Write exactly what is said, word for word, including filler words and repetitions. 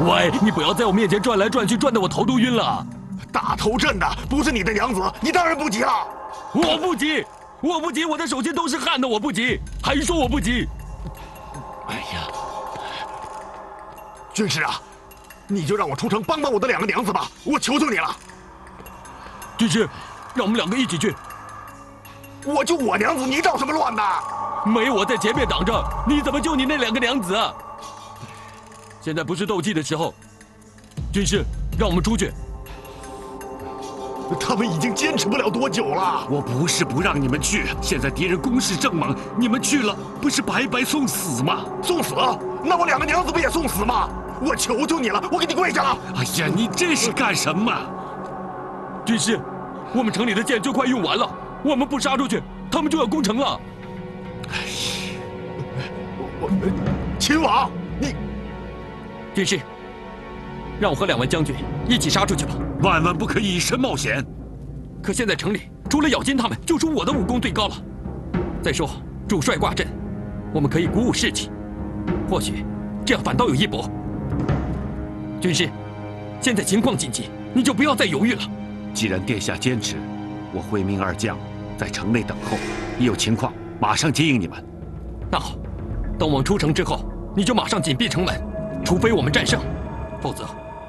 喂，你不要在我面前转来转去，转得我头都晕了。 大头阵的不是你的娘子，你当然不急了。 我不急，我不急，我的手心都是汗的，我不急，还说我不急。哎呀， 军师啊，你就让我出城帮帮我的两个娘子吧，我求求你了。 军师，让我们两个一起去。 我救我娘子，你捣什么乱呢？ 没我在前面挡着，你怎么救你那两个娘子啊？现在不是斗气的时候，军师，让我们出去。 他们已经坚持不了多久了。 我不是不让你们去，现在敌人攻势正猛，你们去了不是白白送死吗？ 送死？那我两个娘子不也送死吗？我求求你了，我给你跪下了。 哎呀，你这是干什么？ 军师，我们城里的箭就快用完了，我们不杀出去，他们就要攻城了。 哎，我秦王，你， 军师，让我和两位将军一起杀出去吧。 万万不可以以身冒险。 可现在城里除了咬金他们，就属我的武功最高了。再说主帅挂阵，我们可以鼓舞士气，或许这样反倒有一搏。军师，现在情况紧急，你就不要再犹豫了。 既然殿下坚持，我会命二将在城内等候，一有情况马上接应你们。 那好，等我们出城之后，你就马上紧闭城门，除非我们战胜，否则